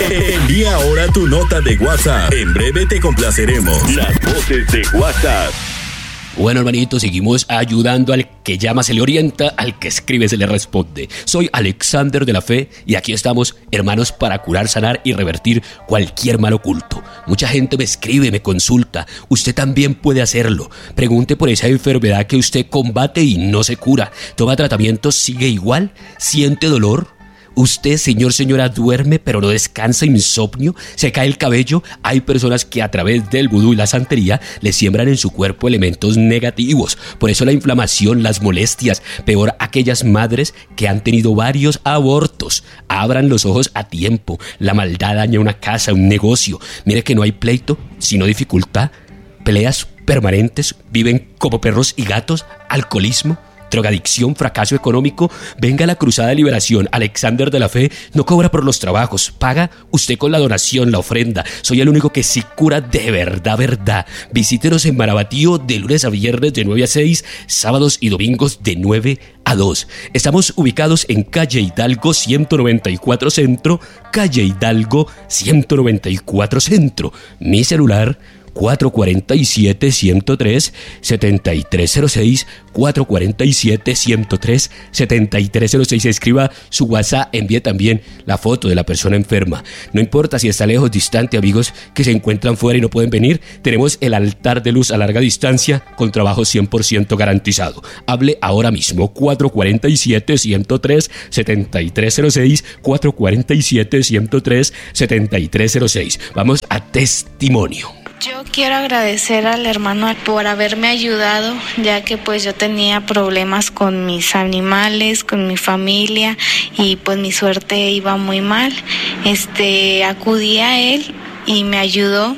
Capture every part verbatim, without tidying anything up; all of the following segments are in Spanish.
Envía ahora tu nota de WhatsApp. En breve te complaceremos. Las voces de WhatsApp. Bueno, hermanito, seguimos ayudando. Al que llama se le orienta, al que escribe se le responde. Soy Alexander de la Fe y aquí estamos, hermanos, para curar, sanar y revertir cualquier mal oculto. Mucha gente me escribe, me consulta. Usted también puede hacerlo. Pregunte por esa enfermedad que usted combate y no se cura. Toma tratamiento, sigue igual, siente dolor. Usted, señor, señora, duerme pero no descansa, insomnio, se cae el cabello. Hay personas que a través del vudú y la santería le siembran en su cuerpo elementos negativos. Por eso la inflamación, las molestias, peor aquellas madres que han tenido varios abortos. Abran los ojos a tiempo. La maldad daña una casa, un negocio. Mire que no hay pleito, sino dificultad. Peleas permanentes, viven como perros y gatos, alcoholismo, drogadicción, fracaso económico. Venga a la Cruzada de Liberación. Alexander de la Fe no cobra por los trabajos, paga usted con la donación, la ofrenda. Soy el único que sí cura de verdad, verdad. Visítenos en Marabatío de lunes a viernes de nueve a seis, sábados y domingos de nueve a dos. Estamos ubicados en calle Hidalgo ciento noventa y cuatro Centro, calle Hidalgo ciento noventa y cuatro Centro. Mi celular cuatro cuatro siete, uno cero tres, siete tres cero seis, cuatro cuatro siete, uno cero tres, siete tres cero seis. Escriba su WhatsApp, envíe también la foto de la persona enferma. No importa si está lejos, distante, amigos que se encuentran fuera y no pueden venir, tenemos el altar de luz a larga distancia con trabajo cien por ciento garantizado. Hable ahora mismo, cuatro cuatro siete, uno cero tres, siete tres cero seis, cuatro cuatro siete, uno cero tres, siete tres cero seis. Vamos a testimonio. Yo quiero agradecer al hermano por haberme ayudado, ya que pues yo tenía problemas con mis animales, con mi familia y pues mi suerte iba muy mal. Este, acudí a él y me ayudó.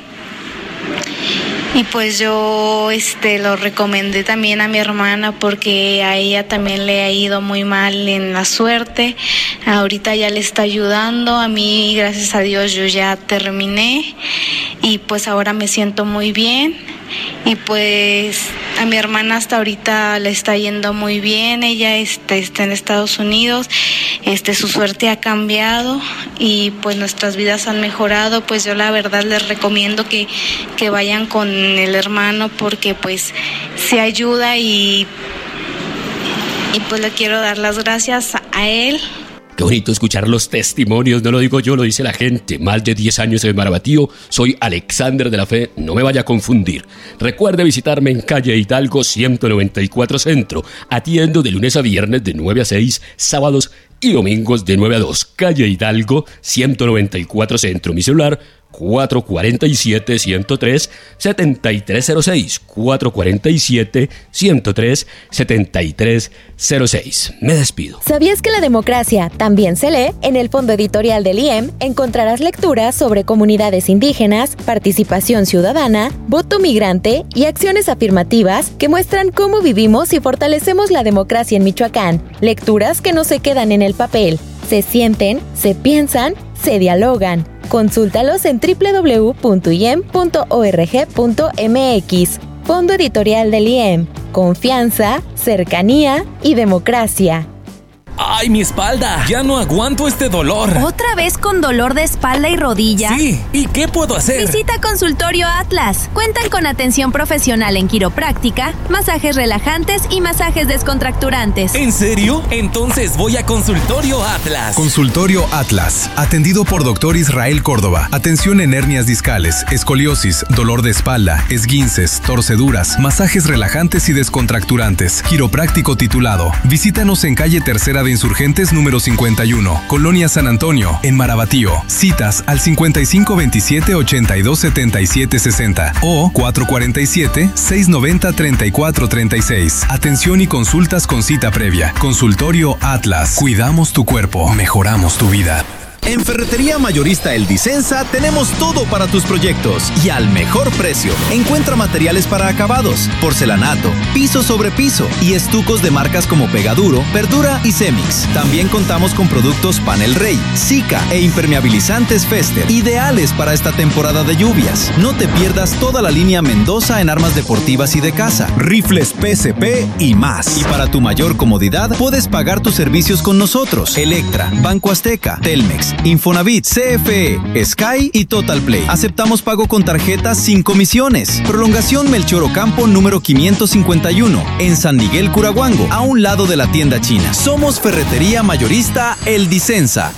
Y pues yo este lo recomendé también a mi hermana porque a ella también le ha ido muy mal en la suerte. Ahorita ya le está ayudando. A mí, gracias a Dios, yo ya terminé y pues ahora me siento muy bien. Y pues a mi hermana hasta ahorita le está yendo muy bien. Ella este, está en Estados Unidos. Este, su suerte ha cambiado y pues nuestras vidas han mejorado. Pues yo la verdad les recomiendo que, que vayan con el hermano porque pues se ayuda y, y pues le quiero dar las gracias a él. Qué bonito escuchar los testimonios, no lo digo yo, lo dice la gente. Más de diez años en Marabatío, soy Alexander de la Fe, no me vaya a confundir. Recuerde visitarme en calle Hidalgo ciento noventa y cuatro Centro. Atiendo de lunes a viernes de nueve a seis, sábados y domingos de nueve a dos. Calle Hidalgo ciento noventa y cuatro Centro. Mi celular cuatro cuatro siete, uno cero tres, siete tres cero seis, cuatro cuatro siete, uno cero tres, siete tres cero seis. Me despido. ¿Sabías que la democracia también se lee? En el fondo editorial del I E M encontrarás lecturas sobre comunidades indígenas, participación ciudadana, voto migrante y acciones afirmativas que muestran cómo vivimos y fortalecemos la democracia en Michoacán. Lecturas que no se quedan en el papel, se sienten, se piensan, se dialogan. Consúltalos en doble u doble u doble u punto i e m punto org punto m x. Fondo Editorial del I E M. Confianza, cercanía y democracia. ¡Ay, mi espalda! Ya no aguanto este dolor. ¿Otra vez con dolor de espalda y rodilla? Sí, ¿y qué puedo hacer? Visita Consultorio Atlas. Cuentan con atención profesional en quiropráctica, masajes relajantes y masajes descontracturantes. ¿En serio? Entonces voy a Consultorio Atlas. Consultorio Atlas, atendido por doctor Israel Córdoba. Atención en hernias discales, escoliosis, dolor de espalda, esguinces, torceduras, masajes relajantes y descontracturantes. Quiropráctico titulado. Visítanos en calle Tercera de Insurgentes número cincuenta y uno, Colonia San Antonio, en Marabatío. Citas al cincuenta y cinco veintisiete, ochenta y dos setenta y siete sesenta o cuatro cuatro siete, seiscientos noventa, treinta y cuatro treinta y seis. Atención y consultas con cita previa. Consultorio Atlas. Cuidamos tu cuerpo, mejoramos tu vida. En Ferretería Mayorista El Dicenza tenemos todo para tus proyectos y al mejor precio. Encuentra materiales para acabados, porcelanato, piso sobre piso y estucos de marcas como Pegaduro, Verdura y Cemix. También contamos con productos Panel Rey, Sika e impermeabilizantes Fester, ideales para esta temporada de lluvias. No te pierdas toda la línea Mendoza en armas deportivas y de casa, rifles P C P y más. Y para tu mayor comodidad, puedes pagar tus servicios con nosotros. Electra, Banco Azteca, Telmex, Coparmex, Infonavit, C F E, Sky y Total Play. Aceptamos pago con tarjetas sin comisiones. Prolongación Melchor Ocampo número quinientos cincuenta y uno, en San Miguel Curahuango, a un lado de la tienda china. Somos Ferretería Mayorista El Disensa.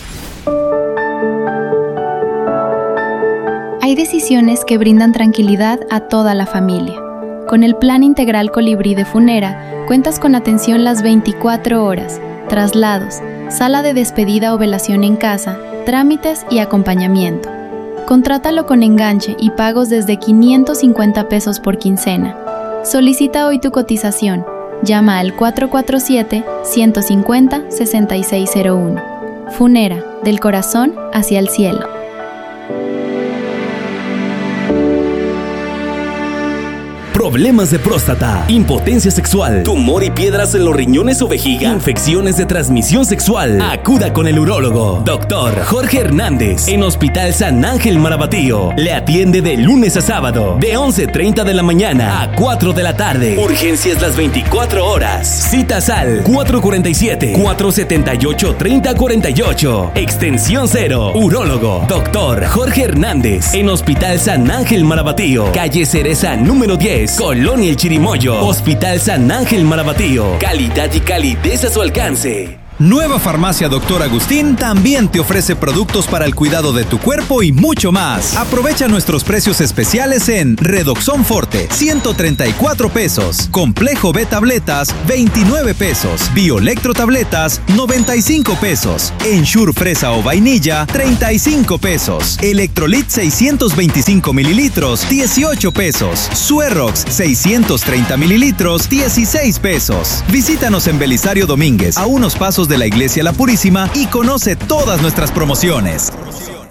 Hay decisiones que brindan tranquilidad a toda la familia. Con el Plan Integral Colibrí de Funera, cuentas con atención las veinticuatro horas, traslados, sala de despedida o velación en casa, trámites y acompañamiento. Contrátalo con enganche y pagos desde quinientos cincuenta pesos por quincena. Solicita hoy tu cotización. Llama al cuatro cuatro siete, uno cinco cero, seis seis cero uno. Funera, del corazón hacia el cielo. Problemas de próstata, impotencia sexual, tumor y piedras en los riñones o vejiga, infecciones de transmisión sexual. Acuda con el urólogo, doctor Jorge Hernández, en Hospital San Ángel Marabatío. Le atiende de lunes a sábado, de once treinta de la mañana a cuatro de la tarde. Urgencias las veinticuatro horas. Citas al cuatro cuatro siete, cuatro siete ocho, tres cero cuatro ocho. Extensión cero. Urólogo, doctor Jorge Hernández, en Hospital San Ángel Marabatío. Calle Cereza número diez. Colonia El Chirimoyo. Hospital San Ángel Marabatío. Calidad y calidez a su alcance. Nueva Farmacia Doctor Agustín también te ofrece productos para el cuidado de tu cuerpo y mucho más. Aprovecha nuestros precios especiales en Redoxon Forte, ciento treinta y cuatro pesos. Complejo B Tabletas, veintinueve pesos. Bioelectro Tabletas, noventa y cinco pesos. Ensure Fresa o Vainilla, treinta y cinco pesos. Electrolit seiscientos veinticinco mililitros, dieciocho pesos. Suerox seiscientos treinta mililitros, dieciséis pesos. Visítanos en Belisario Domínguez, a unos pasos de la Iglesia La Purísima, y conoce todas nuestras promociones.